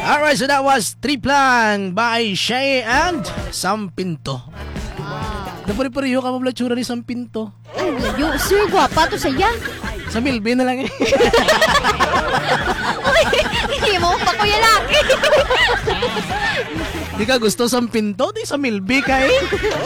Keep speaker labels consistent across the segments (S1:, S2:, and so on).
S1: Alright, so that was Triplang by Shay and Sampinto. Napari-pariyo ka mabla tsura ni Sampinto.
S2: Ay, layo. Sir, gwapa to saya.
S1: Sa Milby na lang eh.
S2: Uy, hindi mo pa kuya laki.
S1: Di ka gusto Sampinto? Di sa Milby ka eh.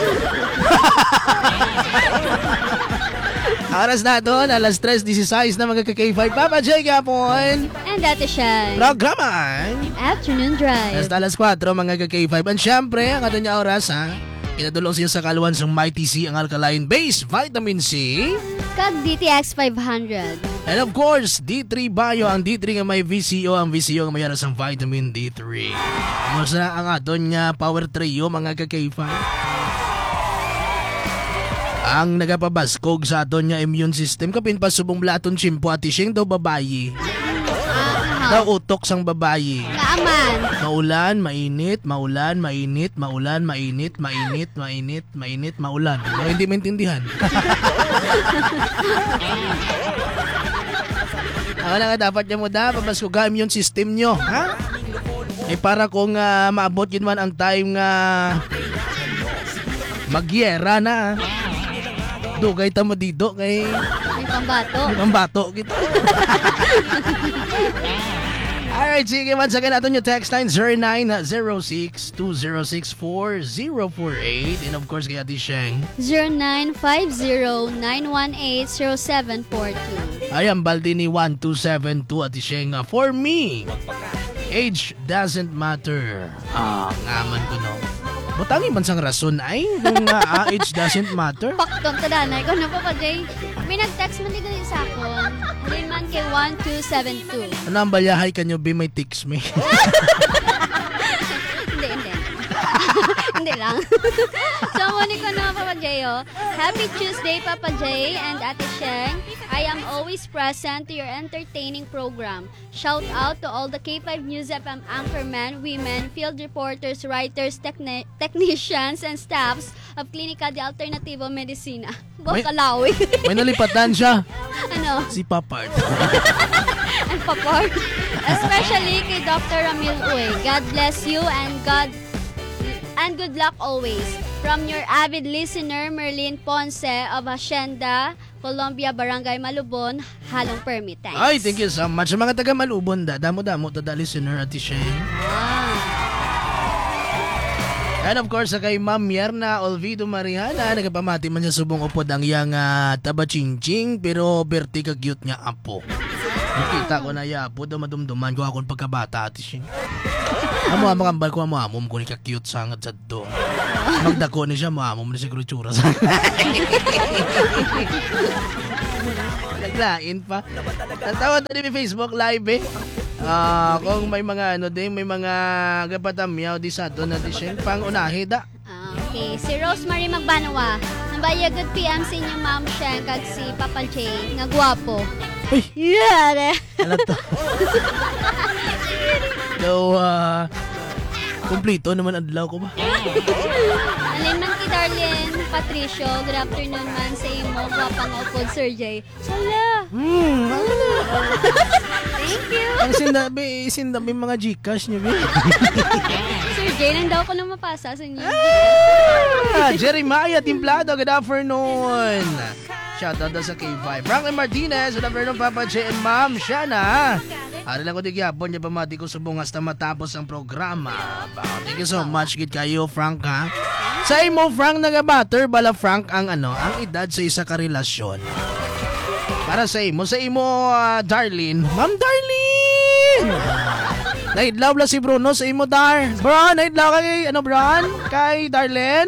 S1: Oras na doon, alas 3:16 na mga K5. Papa J Gapon.
S2: And that is siya.
S1: Programa.
S2: Afternoon Drive.
S1: Hasta alas 4 mga K5. And syempre, ang ato niya oras ha. Pinadulong siya sa kaluan sa Mighty C ang alkaline base, vitamin C.
S2: Kag DTX 500.
S1: And of course, D3 Bio. Ang D3 nga may VCO. Ang VCO nga may aras ang vitamin D3. Musta ang aton nga power trio mga K5. Ang nagapabaskog sa aton nga immune system kapin pa subong blaton chimpo at isyeng daw babayi. Daw utok sang babayi.
S2: Kaaman.
S1: Maulan, mainit, maulan, mainit, maulan, mainit, mainit, mainit, mainit, maulan. Pero hindi maintindihan. Ako na nga dapat niya mo da, pabaskog ang immune system nyo. Ha? Eh para kung maabot yun man ang time nga magyera na. Dugay tamo dito kay
S2: May pambato.
S1: May pambato gitu. Alright, sige man sa natin yung text line 0906-206-4048 and of course kay Ate Sheng
S2: 0950-918-0742.
S1: Ayan, baldi ni 1272 Ate Sheng. For me, age doesn't matter. Ngaman ko no. Butangi man sang rason ay kung age doesn't matter.
S2: Pakton tadanay ko na po pa Jay. May nag-text man dito sa akon. Halin man kay 1272.
S1: Ano ang balyahay kanyo be may tics me?
S2: Hindi. Hindi lang. So, muna ko na Papa Jay, oh. Happy Tuesday, Papa Jay and Ate Sheng. I am always present to your entertaining program. Shout out to all the K5 News FM anchormen, women, field reporters, writers, technicians, and staffs of Clinica de Alternativo Medicina. Kalawi.
S1: May nalipatan siya.
S2: Ano?
S1: Si Papard.
S2: And Papard. Especially kay Dr. Ramil Uy. God bless you and good luck always. From your avid listener, Merlin Ponce of Hacienda, Colombia, Barangay Malubon, Halong Permit. Thanks.
S1: Ay, thank you so much. Sa mga taga Malubon, damo-damo tada listener at Sheng. And of course, kay Ma'am Yerna Olvido Mariana, nagpamati man siya subong upod ang iyang taba-ching-ching, pero berti ka-cute niya apo. Nakita ko na yapo, dumadumduman ko akong pagkabata at Sheng. Amo makambal ko amom ko ni ka-cute sangad sa do. Magdako ni siya amom ni siguro tsura sa. Naglain pa. Tatawa tayo ni Facebook live eh. Kung may mga may mga gapatamyaw di sa doon natin siya pang unahe da.
S2: Okay, si Rosemary Magbanawa. Nabaya good PM sa inyong Ma'am Sheng kag si Papa J, nga gwapo.
S1: Uy!
S2: Yeah!
S1: Ano to? So, kumplito naman adlaw ko ba?
S2: Alin man kay Darlene Patricio, good afternoon man sa imo, gwapang upod Sir J. Sala! Thank you!
S1: Ang sindabi mga Gcash niyo, ba?
S2: Sir J, nang daw ko na mapasa sa inyo.
S1: Jeremiah Timplado, good afternoon! Shoutout sa K5. Franklin Martinez, good afternoon Papa J and Ma'am Shana. Ari lang ko di gyapon niya pamati ko subong hasta matapos ang programa. Thank you so much gid kayo Frank ha. Sa imo Frank nagabatter bala Frank ang ang edad sa isa ka relasyon. Para sa imo Darlene. Ma'am Darlene. Naidlaw la si Bruno sa imo Dar. Bro, naidlaw kay Kay Darlene.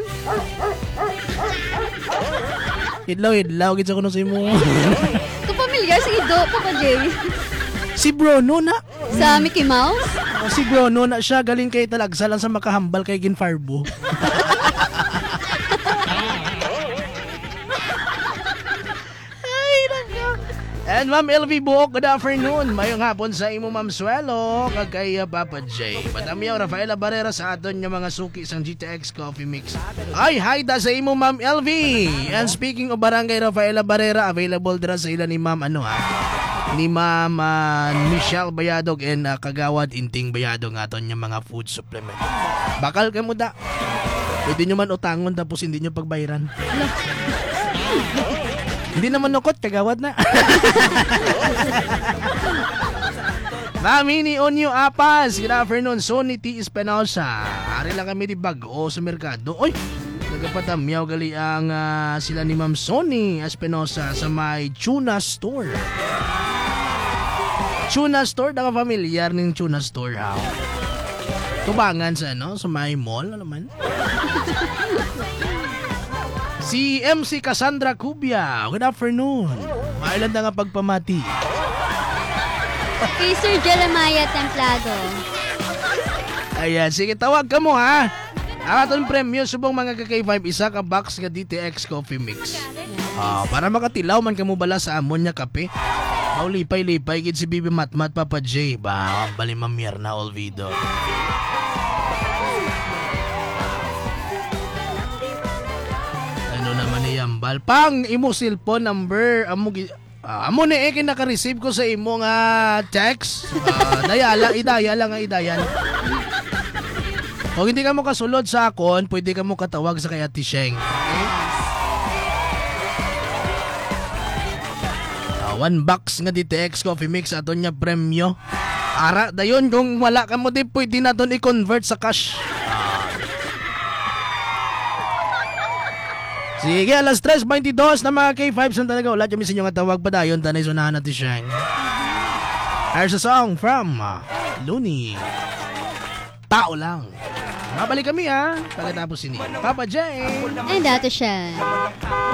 S1: Idlaw gid sa kuno sa imo.
S2: Kapamilyar sa ido Papa J.
S1: Si Bruno na.
S2: Sa Mickey Mouse?
S1: Si Bruno na siya. Galing kay talagsa lang sa makahambal kay Ginfarbo. Ay, nako. And Ma'am LV Buok, good afternoon. Mayong hapon sa imo Ma'am Suelo. Kag kay Papa J. Patamiyaw Rafaela Barrera sa aton nga mga suki sang GTX Coffee Mix. Ay, hi da sa imo Ma'am LV. And speaking of Barangay Rafaela Barrera, available dira sa ila ni Ma'am ni Ma'am Michelle Bayadog and Kagawad Inting Bayadog nga aton yung mga food supplement. Bakal kayo mo da. Pwede nyo man utangon tapos hindi nyo pagbayaran. Hindi naman nukot, kagawad na. Mami ni Onyo Apas, good afternoon, Sonny T. Espinosa. Ari lang kami di Bago sa merkado. Oy, nagapatamyaw gali ang sila ni Ma'am Sonny Espinosa sa may Tuna Store. Tuna Store, daga familiar ng Tuna Store ha. Tubangan sa sa may mall, ano man. Si MC Cassandra Cubia, good afternoon. Mailan na nga pagpamati.
S2: Kay Sir Jeremiah Templado.
S1: Ayan, sige, tawag ka mo ha. Ang atong premyo, subong mga K5, isa ka box nga DTX Coffee Mix. Para makatilaw man ka mo bala sa amon niya kape. Maulipay-lipay, gid si Bibi Matmat, Papa J. Ba, bali mamir na Olvido. Ano naman ni Yambal? Pang, imo cellphone number, amo ni Eke naka-receive ko sa imo nga text. Idaya lang. Kung hindi ka mo kasulod sa akon, pwede ka mo katawag sa kay Ate Sheng. Okay? 1 box nga DTX Coffee Mix aton niya premyo. Ara, dayon kung wala ka mo di, pwede na doon i-convert sa cash. Sige, alas 3:22 na mga K5 san talaga. Wala dyan misin yung tawag pa dayon. Tanay sunahan natin siya. Here's a song from Looney. Tao lang. Mabalik kami ha. Pagkatapos ini Papa J.
S2: And Ate Shen.